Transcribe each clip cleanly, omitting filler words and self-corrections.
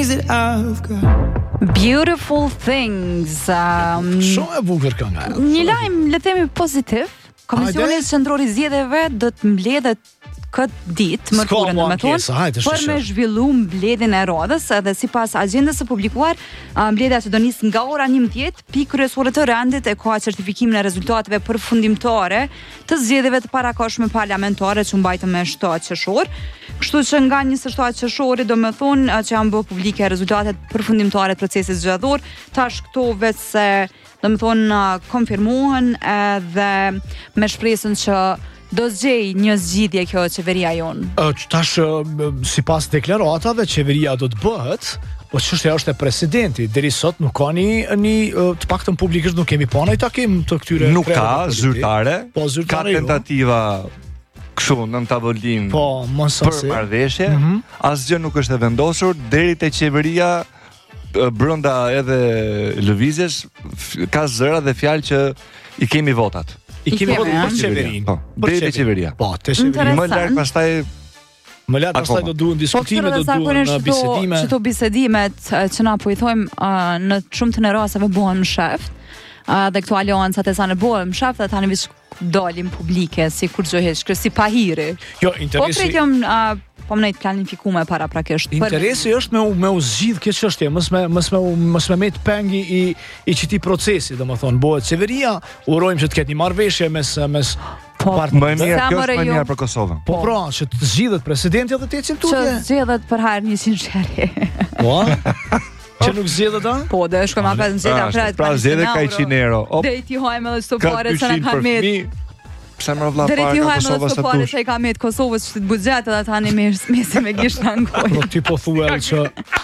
days that I've got. Beautiful Things. Shumë e bukur kënga. Një lajm, le të themi pozitiv. Komisioni Qendror i Zgjedhjeve do të mbledhet këtë ditë, mërkurën domethënë, për me zhvillu mbledhjen e radhës, edhe sipas agjendës së publikuar, mbledhja që do nis nga ora 11, pikë kryesore të rendit e ka certifikimin e rezultateve përfundimtare të zgjedhjeve të parakohshme parlamentare që mbajtën me 7 qershor. Kështu që nga 27 qershori domethënë që janë bërë publike rezultatet përfundimtare të procesit zgjedhor, tash këto vetë se domethënë konfirmohen edhe me shpresën që do zgjej një zgjidhje kjo qeveria jonë. Tash sipas deklaratave qeveria do të bëhet, po çështja është e presidentit. Deri sot nuk ka një të paktën publikisht nuk kemi pa ndonjë takim të këtyre. Nuk ka zyrtare. Po zyrtare. Ka tentativa kështu në tavolinë. Po, mos për marrëveshje. Asgjë nuk është e vendosur deri te qeveria brenda edhe lëvizjes ka zëra dhe fjalë që i kemi votat. I kemi votuar për qeverinë. Po, deri qeveria. Po, te qeveria. Më lart pastaj do duhen diskutime, do duhen bisedime. Çto bisedimet që na po i thojmë në shumë të rasteve bëhen msheft. Dhe këto aleancat e sa në bëhen msheft dhe tani veç dalim publike si kur gjë heq, si pahiri. Jo, interesi. Po më nejtë planifikume para prakisht. Interesi është me u zgjidh kjo çështje, mos me met pengi i çiti procesi, domethënë bëhet qeveria, urojmë që të ketë një marrëveshje mes më mirë kjo është më mirë për Kosovën. Po pra, që të zgjidhet presidenti edhe të ecim tutje. Që zgjedhet për hajër 100 sheri. Po. Që nuk zgjedhet ata? Po, dhe shkojmë apet në zgjedhja pra zgjedhë ka 100 euro. Dhe i ti hajme edhe çto pare sa na ka met. Pse më vlla para Kosovës së pare se i ka met Kosovës që të buxhet edhe tani mesi me gisht angoj. Po ti po thuaj që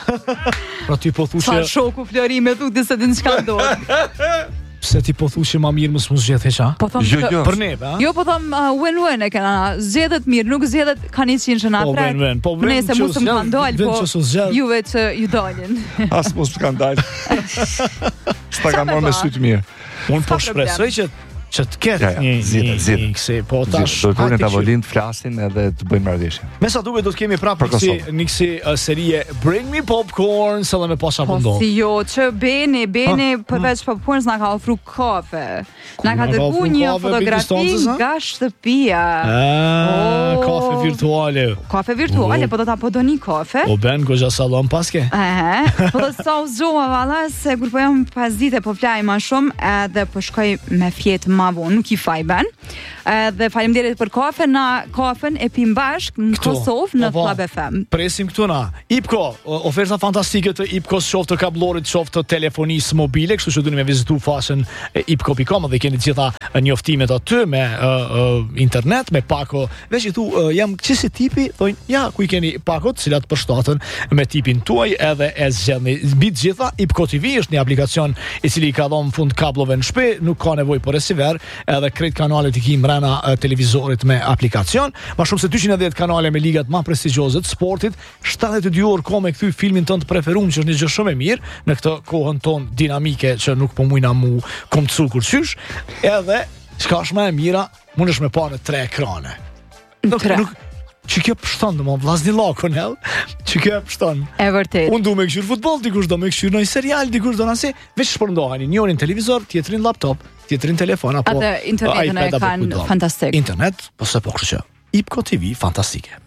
Sa shoku Florime thu se din çka ndodh. Pse ti po thu që më mirë mos zgjedh heqa? Po them për neve, a? Jo, po them win-win e kena. Zgjedhet mirë, nuk zgjedhet kanë 100 që na pret. Po win-win. Nëse mos më kanë dal, po juve që ju dalin. As mos kanë dal. Sta kanë marrë me sy të mirë. Unë po shpresoj që të ketë një kësi, po tash do të në tavolinë të flasin edhe të bëjmë marrëveshje. Me sa duket do të kemi prapë një kësi serie Bring Me Popcorn, se dhe me pasha pëndon. Po si jo, që Beni përveç popcorns na ka ofru kafe. Na ka dërgu një fotografi nga shtëpia. Kafe virtuale. Kafe virtuale, po do ta podoni kafe. O ben goxha sallon paske. Po do sa u zgjova valla se kur po jam pas dite po flaj më shumë edhe po shkoj me fjetë nuk i fajben. Dhe faleminderit për kafe, na kafen e pim bashk në Kosovë në Club FM. Presim këtu na. IPCO, oferta fantastike të IPCO-s, qoftë të kablorit, qoftë të telefonisë mobile, kështu që duhet me vizitu faqen ipco.com dhe keni të gjitha njoftimet aty me internet, me pako. Veç i thu, jam qësi tipi, thojnë, ja, ku i keni pakot, cilat përshtatën me tipin tuaj edhe e zgjedhni. Mbi të gjitha, IPCO TV është një aplikacion i cili ka dhënë fund kablove në shtëpi, nuk ka nevojë për receiver, edhe krejt kanalet i kim televizorit me aplikacion, ma shumë se 210 kanale me ligat ma prestigjioze të sportit, 72 orë ko me këthy filmin tënd të preferum, që është një gjë shumë e mirë në këtë kohën ton dinamike që nuk po mujna mu kom të sulkur qysh, edhe çka është më e mira, mund është me pa në 3 ekrane. Që kjo pështon dhe më vlazni lakon që kjo pështon. E vërtet. Unë du me këshyr futbol, dikush do me këshyr në serial, dikush do nëse veç shpërndohani, njërin televizor, tjetrin laptop, tjetrin telefon, apo internetin e kanë fantastik. Internet, po se po kështë që IPCO TV fantastike.